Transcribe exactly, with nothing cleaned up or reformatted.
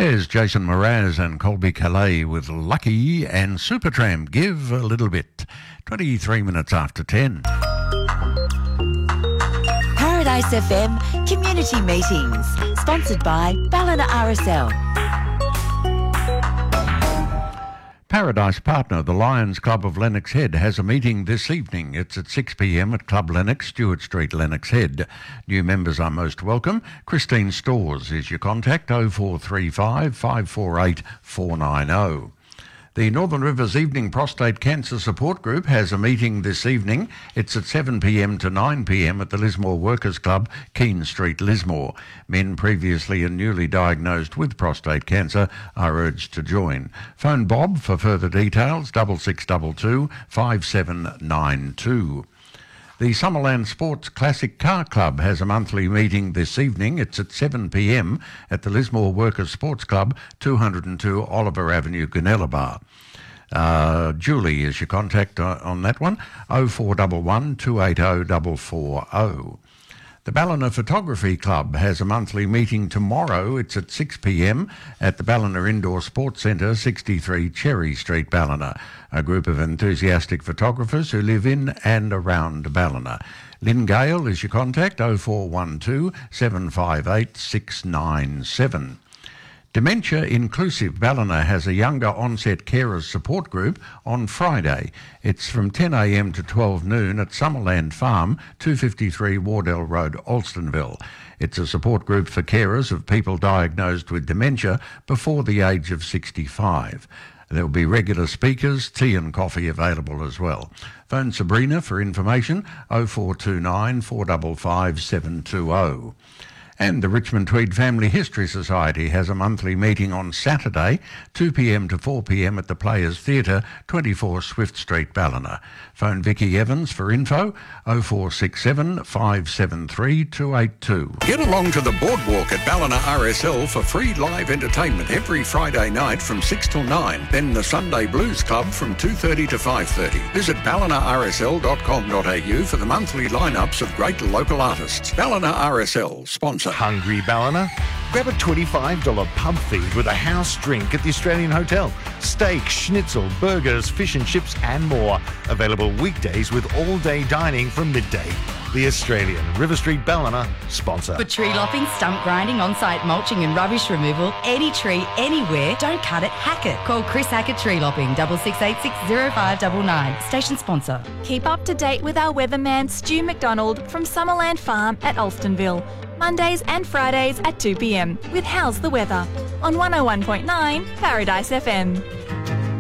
Here's Jason Mraz and Colby Calais with Lucky and Supertramp. Give a little bit. twenty-three minutes after ten. Paradise F M Community Meetings, sponsored by Ballina R S L. Paradise Partner, the Lions Club of Lennox Head, has a meeting this evening. It's at six p m at Club Lennox, Stewart Street, Lennox Head. New members are most welcome. Christine Stores is your contact, oh four three five, five four eight, four nine oh. The Northern Rivers Evening Prostate Cancer Support Group has a meeting this evening. It's at seven p m to nine p m at the Lismore Workers Club, Keene Street, Lismore. Men previously and newly diagnosed with prostate cancer are urged to join. Phone Bob for further details, double six double two, five seven nine two. The Summerland Sports Classic Car Club has a monthly meeting this evening. It's at seven p m at the Lismore Workers Sports Club, two oh two Oliver Avenue, Gunnellabar. Uh, Julie is your contact on that one, oh four one one, two eight oh, four four oh. The Ballina Photography Club has a monthly meeting tomorrow. It's at six p m at the Ballina Indoor Sports Centre, sixty-three Cherry Street, Ballina. A group of enthusiastic photographers who live in and around Ballina. Lynn Gale is your contact, oh four one two, seven five eight, six nine seven. Dementia Inclusive Ballina has a younger onset carers support group on Friday. It's from ten a m to twelve noon at Summerland Farm, two fifty-three Wardell Road, Alstonville. It's a support group for carers of people diagnosed with dementia before the age of sixty-five. There will be regular speakers, tea and coffee available as well. Phone Sabrina for information, oh four two nine, four five five, seven two oh. And the Richmond Tweed Family History Society has a monthly meeting on Saturday, two p m to four p m at the Players Theatre, twenty-four Swift Street, Ballina. Phone Vicky Evans for info, oh four six seven, five seven three, two eight two. Get along to the Boardwalk at Ballina R S L for free live entertainment every Friday night from six till nine. Then the Sunday Blues Club from two thirty to five thirty. Visit ballina r s l dot com dot a u for the monthly lineups of great local artists. Ballina R S L, sponsor. Hungry Ballina? Grab a twenty-five dollars pub feed with a house drink at the Australian Hotel. Steak, schnitzel, burgers, fish and chips and more. Available weekdays with all-day dining from midday. The Australian, River Street, Ballina, sponsor. For tree lopping, stump grinding, on-site mulching and rubbish removal, any tree, anywhere, don't cut it, hack it. Call Chris Hackett Tree Lopping, double six eight six, oh five nine nine. Station sponsor. Keep up to date with our weatherman Stu McDonald from Summerland Farm at Alstonville. Mondays and Fridays at two p m with How's the Weather on one oh one point nine Paradise F M.